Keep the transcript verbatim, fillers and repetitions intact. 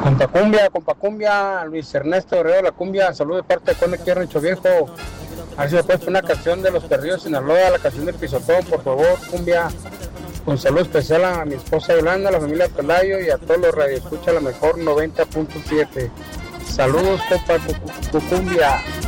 Compa Cumbia, compa Cumbia, Luis Ernesto Guerrero de la Cumbia, salud de parte de Conde aquí Rancho Viejo. A ver si me puedes poner una canción de Los Perdidos Sinaloa, la canción del Pisotón, por favor, Cumbia. Un saludo especial a mi esposa Yolanda, a la familia Pelayo y a todos los radioescuchas, la mejor noventa punto siete. Saludos, compa Cumbia.